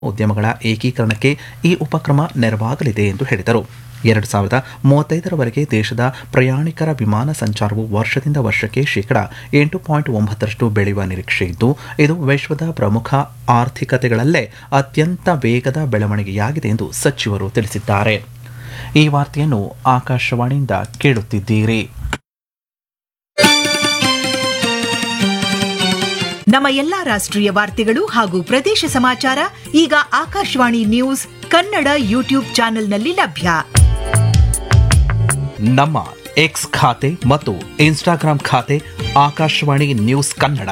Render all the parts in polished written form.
ಉದ್ಯಮಗಳ ಏಕೀಕರಣಕ್ಕೆ ಈ ಉಪಕ್ರಮ ನೆರವಾಗಲಿದೆ ಎಂದು ಹೇಳಿದರು. 2035ರವರೆಗೆ ದೇಶದ ಪ್ರಯಾಣಿಕರ ವಿಮಾನ ಸಂಚಾರವು ವರ್ಷದಿಂದ ವರ್ಷಕ್ಕೆ ಶೇಕಡಾ 8.9 ಬೆಳೆಯುವ ನಿರೀಕ್ಷೆ ಇದ್ದು, ಇದು ವಿಶ್ವದ ಪ್ರಮುಖ ಆರ್ಥಿಕತೆಗಳಲ್ಲೇ ಅತ್ಯಂತ ವೇಗದ ಬೆಳವಣಿಗೆಯಾಗಿದೆ ಎಂದು ಸಚಿವರು ತಿಳಿಸಿದ್ದಾರೆ. ಈ ವಾರ್ತೆಯನ್ನು ಆಕಾಶವಾಣಿಯಿಂದ ಕೇಳುತ್ತಿದ್ದೀರಿ. ನಮ್ಮ ಎಲ್ಲಾ ರಾಷ್ಟ್ರೀಯ ವಾರ್ತೆಗಳು ಹಾಗೂ ಪ್ರದೇಶ ಸಮಾಚಾರ ಈಗ ಆಕಾಶವಾಣಿ ನ್ಯೂಸ್ ಕನ್ನಡ ಯೂಟ್ಯೂಬ್ ಚಾನೆಲ್ನಲ್ಲಿ ಲಭ್ಯ. ನಮ್ಮ ಎಕ್ಸ್ ಖಾತೆ ಮತ್ತು ಇನ್ಸ್ಟಾಗ್ರಾಂ ಖಾತೆ ಆಕಾಶವಾಣಿ ನ್ಯೂಸ್ ಕನ್ನಡ.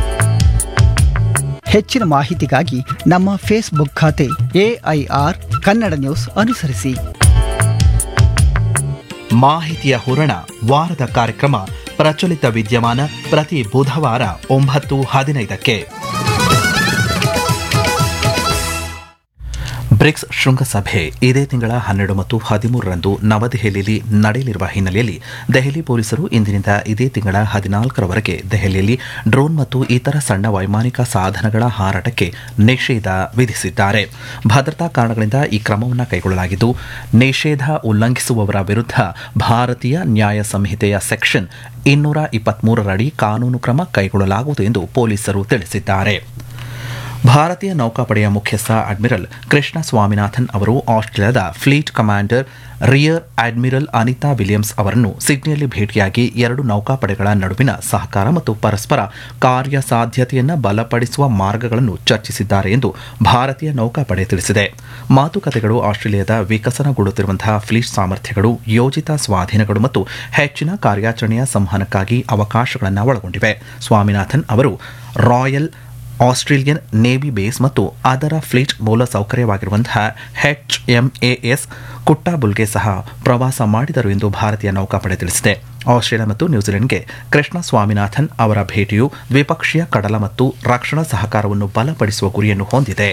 ಹೆಚ್ಚಿನ ಮಾಹಿತಿಗಾಗಿ ನಮ್ಮ ಫೇಸ್ಬುಕ್ ಖಾತೆ AIR ಕನ್ನಡ ನ್ಯೂಸ್ ಅನುಸರಿಸಿ. ಮಾಹಿತಿಯ ಹೂರಣ ವಾರದ ಕಾರ್ಯಕ್ರಮ ಪ್ರಚಲಿತ ವಿದ್ಯಮಾನ ಪ್ರತಿ ಬುಧವಾರ 9:15ಕ್ಕೆ. ಬ್ರಿಕ್ಸ್ ಶೃಂಗಸಭೆ ಇದೇ ತಿಂಗಳ 12 ಮತ್ತು 13ರಂದು ನವದೆಹಲಿಯಲ್ಲಿ ನಡೆಯಲಿರುವ ಹಿನ್ನೆಲೆಯಲ್ಲಿ ದೆಹಲಿ ಪೊಲೀಸರು ಇಂದಿನಿಂದ ಇದೇ ತಿಂಗಳ 14ರವರೆಗೆ ದೆಹಲಿಯಲ್ಲಿ ಡ್ರೋನ್ ಮತ್ತು ಇತರ ಸಣ್ಣ ವೈಮಾನಿಕ ಸಾಧನಗಳ ಹಾರಾಟಕ್ಕೆ ನಿಷೇಧ ವಿಧಿಸಿದ್ದಾರೆ. ಭದ್ರತಾ ಕಾರಣಗಳಿಂದ ಈ ಕ್ರಮವನ್ನು ಕೈಗೊಳ್ಳಲಾಗಿದ್ದು, ನಿಷೇಧ ಉಲ್ಲಂಘಿಸುವವರ ವಿರುದ್ಧ ಭಾರತೀಯ ನ್ಯಾಯ ಸಂಹಿತೆಯ ಸೆಕ್ಷನ್ 223ರಡಿ ಕಾನೂನು ಕ್ರಮ ಕೈಗೊಳ್ಳಲಾಗುವುದು ಎಂದು ಪೊಲೀಸರು ತಿಳಿಸಿದ್ದಾರೆ. ಭಾರತೀಯ ನೌಕಾಪಡೆಯ ಮುಖ್ಯಸ್ಥ ಅಡ್ಮಿರಲ್ ಕೃಷ್ಣ ಸ್ವಾಮಿನಾಥನ್ ಅವರು ಆಸ್ಟ್ರೇಲಿಯಾದ fleet commander rear admiral Anita Williams ಅವರನ್ನು ಸಿಡ್ನಿಯಲ್ಲಿ ಭೇಟಿಯಾಗಿ ಎರಡು ನೌಕಾಪಡೆಗಳ ನಡುವಿನ ಸಹಕಾರ ಮತ್ತು ಪರಸ್ಪರ ಕಾರ್ಯಸಾಧ್ಯತೆಯನ್ನು ಬಲಪಡಿಸುವ ಮಾರ್ಗಗಳನ್ನು ಚರ್ಚಿಸಿದ್ದಾರೆ ಎಂದು ಭಾರತೀಯ ನೌಕಾಪಡೆ ತಿಳಿಸಿದೆ. ಮಾತುಕತೆಗಳು ಆಸ್ಟ್ರೇಲಿಯಾದ ವಿಕಸನಗೊಳ್ಳುತ್ತಿರುವಂತಹ ಫ್ಲೀಟ್ ಸಾಮರ್ಥ್ಯಗಳು, ಯೋಜಿತ ಸ್ವಾಧೀನಗಳು ಮತ್ತು ಹೆಚ್ಚಿನ ಕಾರ್ಯಾಚರಣೆಯ ಸಂವಹನಕ್ಕಾಗಿ ಅವಕಾಶಗಳನ್ನು ಒಳಗೊಂಡಿವೆ. ಸ್ವಾಮಿನಾಥನ್ ಅವರು ರಾಯಲ್ ಆಸ್ಟ್ರೇಲಿಯನ್ ನೇವಿ ಬೇಸ್ ಮತ್ತು ಅದರ ಫ್ಲೀಟ್ ಮೂಲಸೌಕರ್ಯವಾಗಿರುವಂತಹ HMAS ಕುಟ್ಟಾಬುಲ್ಗೆ ಸಹ ಪ್ರವಾಸ ಮಾಡಿದರು ಎಂದು ಭಾರತೀಯ ನೌಕಾಪಡೆ ತಿಳಿಸಿದೆ. ಆಸ್ಟ್ರೇಲಿಯಾ ಮತ್ತು ನ್ಯೂಜಿಲೆಂಡ್ಗೆ ಕೃಷ್ಣ ಸ್ವಾಮಿನಾಥನ್ ಅವರ ಭೇಟಿಯು ದ್ವಿಪಕ್ಷೀಯ ಕಡಲ ಮತ್ತು ರಕ್ಷಣಾ ಸಹಕಾರವನ್ನು ಬಲಪಡಿಸುವ ಗುರಿಯನ್ನು ಹೊಂದಿದೆ.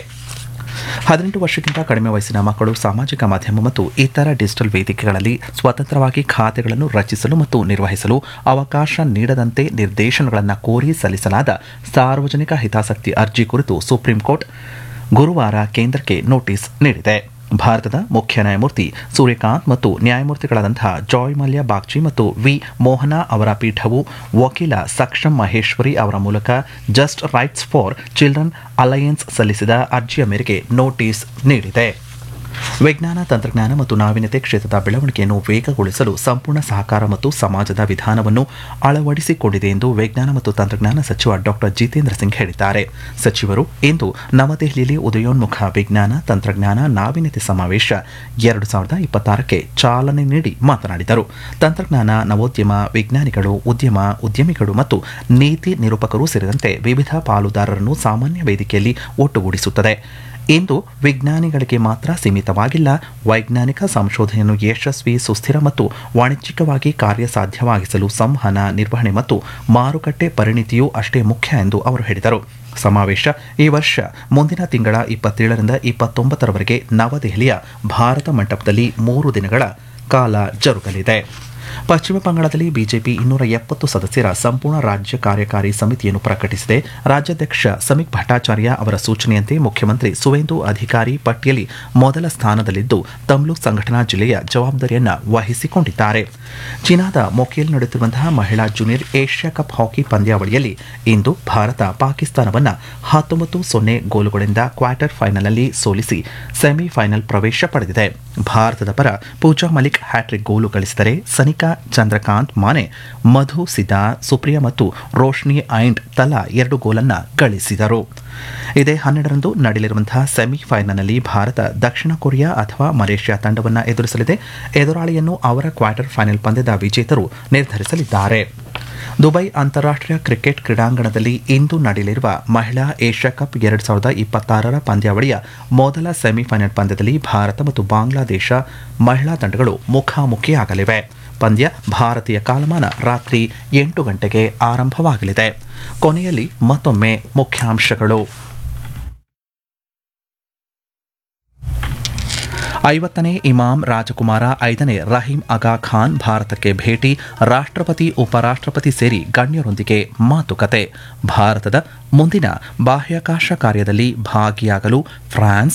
18 ವರ್ಷಕ್ಕಿಂತ ಕಡಿಮೆ ವಯಸ್ಸಿನ ಮಕ್ಕಳು ಸಾಮಾಜಿಕ ಮಾಧ್ಯಮ ಮತ್ತು ಇತರ ಡಿಜಿಟಲ್ ವೇದಿಕೆಗಳಲ್ಲಿ ಸ್ವತಂತ್ರವಾಗಿ ಖಾತೆಗಳನ್ನು ರಚಿಸಲು ಮತ್ತು ನಿರ್ವಹಿಸಲು ಅವಕಾಶ ನೀಡದಂತೆ ನಿರ್ದೇಶನಗಳನ್ನು ಕೋರಿ ಸಲ್ಲಿಸಲಾದ ಸಾರ್ವಜನಿಕ ಹಿತಾಸಕ್ತಿ ಅರ್ಜಿ ಕುರಿತು ಸುಪ್ರೀಂ ಕೋರ್ಟ್ ಗುರುವಾರ ಕೇಂದ್ರಕ್ಕೆ ನೋಟಿಸ್ ನೀಡಿದೆ. ಭಾರತದ ಮುಖ್ಯ ನ್ಯಾಯಮೂರ್ತಿ ಸೂರ್ಯಕಾಂತ್ ಮತ್ತು ನ್ಯಾಯಮೂರ್ತಿಗಳಾದಂತಹ ಜಾಯ್ ಮಲ್ಯ ಬಾಗ್ಚಿ ಮತ್ತು ವಿ ಮೋಹನಾ ಅವರ ಪೀಠವು ವಕೀಲ ಸಕ್ಷಮ್ ಮಹೇಶ್ವರಿ ಅವರ ಮೂಲಕ just rights for children alliance ಸಲ್ಲಿಸಿದ ಅರ್ಜಿಯ ಮೇರೆಗೆ ನೋಟಿಸ್ ನೀಡಿದೆ. ವಿಜ್ಞಾನ, ತಂತ್ರಜ್ಞಾನ ಮತ್ತು ನಾವೀನ್ಯತೆ ಕ್ಷೇತ್ರದ ಬೆಳವಣಿಗೆಯನ್ನು ವೇಗಗೊಳಿಸಲು ಸಂಪೂರ್ಣ ಸಹಕಾರ ಮತ್ತು ಸಮಾಜದ ವಿಧಾನವನ್ನು ಅಳವಡಿಸಿಕೊಂಡಿದೆ ಎಂದು ವಿಜ್ಞಾನ ಮತ್ತು ತಂತ್ರಜ್ಞಾನ ಸಚಿವ ಡಾಕ್ಟರ್ ಜಿತೇಂದ್ರ ಸಿಂಗ್ ಹೇಳಿದ್ದಾರೆ. ಸಚಿವರು ಇಂದು ನವದೆಹಲಿಯಲ್ಲಿ ಉದಯೋನ್ಮುಖ ವಿಜ್ಞಾನ, ತಂತ್ರಜ್ಞಾನ, ನಾವೀನ್ಯತೆ ಸಮಾವೇಶ 2026ಕ್ಕೆ ಚಾಲನೆ ನೀಡಿ ಮಾತನಾಡಿದರು. ತಂತ್ರಜ್ಞಾನ, ನವೋದ್ಯಮ, ವಿಜ್ಞಾನಿಗಳು, ಉದ್ಯಮಿಗಳು ಮತ್ತು ನೀತಿ ನಿರೂಪಕರು ಸೇರಿದಂತೆ ವಿವಿಧ ಪಾಲುದಾರರನ್ನು ಸಾಮಾನ್ಯ ವೇದಿಕೆಯಲ್ಲಿ ಒಟ್ಟುಗೂಡಿಸುತ್ತದೆ. ಇಂದು ವಿಜ್ಞಾನಿಗಳಿಗೆ ಮಾತ್ರ ಸೀಮಿತವಾಗಿಲ್ಲ, ವೈಜ್ಞಾನಿಕ ಸಂಶೋಧನೆಯನ್ನು ಯಶಸ್ವಿ, ಸುಸ್ಥಿರ ಮತ್ತು ವಾಣಿಜ್ಯಿಕವಾಗಿ ಕಾರ್ಯಸಾಧ್ಯವಾಗಿಸಲು ಸಂವಹನ, ನಿರ್ವಹಣೆ ಮತ್ತು ಮಾರುಕಟ್ಟೆ ಪರಿಣಿತಿಯೂ ಅಷ್ಟೇ ಮುಖ್ಯ ಎಂದು ಅವರು ಹೇಳಿದರು. ಸಮಾವೇಶ ಈ ವರ್ಷ ಮುಂದಿನ ತಿಂಗಳ 27ರಿಂದ 29ರವರೆಗೆ ನವದೆಹಲಿಯ ಭಾರತ ಮಂಟಪದಲ್ಲಿ 3 ದಿನಗಳ ಕಾಲ ಜರುಗಲಿದೆ. ಪಶ್ಚಿಮ ಬಂಗಾಳದಲ್ಲಿ ಬಿಜೆಪಿ 270 ಸದಸ್ಯರ ಸಂಪೂರ್ಣ ರಾಜ್ಯ ಕಾರ್ಯಕಾರಿ ಸಮಿತಿಯನ್ನು ಪ್ರಕಟಿಸಿದೆ. ರಾಜ್ಯಾಧ್ಯಕ್ಷ ಸಮೀಕ್ ಭಟ್ಟಾಚಾರ್ಯ ಅವರ ಸೂಚನೆಯಂತೆ ಮುಖ್ಯಮಂತ್ರಿ ಸುವೇಂದು ಅಧಿಕಾರಿ ಪಟ್ಟಿಯಲ್ಲಿ ಮೊದಲ ಸ್ಥಾನದಲ್ಲಿದ್ದು, ತಮ್ಲೂಕ್ ಸಂಘಟನಾ ಜಿಲ್ಲೆಯ ಜವಾಬ್ದಾರಿಯನ್ನು ವಹಿಸಿಕೊಂಡಿದ್ದಾರೆ. ಚೀನಾದ ಮೊಕೇಲ್ ನಡೆಯುತ್ತಿರುವಂತಹ ಮಹಿಳಾ ಜೂನಿಯರ್ ಏಷ್ಯಾ ಕಪ್ ಹಾಕಿ ಪಂದ್ಯಾವಳಿಯಲ್ಲಿ ಇಂದು ಭಾರತ ಪಾಕಿಸ್ತಾನವನ್ನು 19-0 ಗೋಲುಗಳಿಂದ ಕ್ವಾರ್ಟರ್ ಫೈನಲ್ನಲ್ಲಿ ಸೋಲಿಸಿ ಸೆಮಿಫೈನಲ್ ಪ್ರವೇಶ ಪಡೆದಿದೆ. ಭಾರತದ ಪರ ಪೂಜಾ ಮಲಿಕ್ ಹ್ಯಾಟ್ರಿಕ್ ಗೋಲು ಗಳಿಸಿದರೆ ಸನಿಕಾ ಚಂದ್ರಕಾಂತ್ ಮಾನೆ, ಮಧು ಸಿದಾ, ಸುಪ್ರಿಯಾ ಮತ್ತು ರೋಶ್ನಿ ಐಂಡ್ ತಲಾ 2 ಗೋಲನ್ನು ಗಳಿಸಿದರು. ಇದೇ 12ರಂದು ನಡೆಯಲಿರುವಂತಹ ಸೆಮಿಫೈನಲ್ನಲ್ಲಿ ಭಾರತ ದಕ್ಷಿಣ ಕೊರಿಯಾ ಅಥವಾ ಮಲೇಷ್ಯಾ ತಂಡವನ್ನು ಎದುರಿಸಲಿದೆ. ಎದುರಾಳಿಯನ್ನು ಅವರ ಕ್ವಾರ್ಟರ್ ಫೈನಲ್ ಪಂದ್ಯದ ವಿಜೇತರು ನಿರ್ಧರಿಸಲಿದ್ದಾರೆ. ದುಬೈ ಅಂತಾರಾಷ್ಟ್ರೀಯ ಕ್ರಿಕೆಟ್ ಕ್ರೀಡಾಂಗಣದಲ್ಲಿ ಇಂದು ನಡೆಯಲಿರುವ ಮಹಿಳಾ ಏಷ್ಯಾ ಕಪ್ 2026ರ ಪಂದ್ಯಾವಳಿಯ ಮೊದಲ ಸೆಮಿಫೈನಲ್ ಪಂದ್ಯದಲ್ಲಿ ಭಾರತ ಮತ್ತು ಬಾಂಗ್ಲಾದೇಶ ಮಹಿಳಾ ತಂಡಗಳು ಮುಖಾಮುಖಿಯಾಗಲಿವೆ. ಪಂದ್ಯ ಭಾರತೀಯ ಕಾಲಮಾನ ರಾತ್ರಿ 8 ಗಂಟೆಗೆ ಆರಂಭವಾಗಲಿದೆ. ಕೊನೆಯಲ್ಲಿ ಮತ್ತೊಮ್ಮೆ ಮುಖ್ಯಾಂಶಗಳು. 50ನೇ ಇಮಾಮ್ ರಾಜಕುಮಾರ 5ನೇ ರಹೀಂ ಆಗಾ ಖಾನ್ ಭಾರತಕ್ಕೆ ಭೇಟಿ, ರಾಷ್ಟ್ರಪತಿ ಉಪರಾಷ್ಟ್ರಪತಿ ಸೇರಿ ಗಣ್ಯರೊಂದಿಗೆ ಮಾತುಕತೆ. ಭಾರತದ ಮುಂದಿನ ಬಾಹ್ಯಾಕಾಶ ಕಾರ್ಯದಲ್ಲಿ ಭಾಗಿಯಾಗಲು ಫ್ರಾನ್ಸ್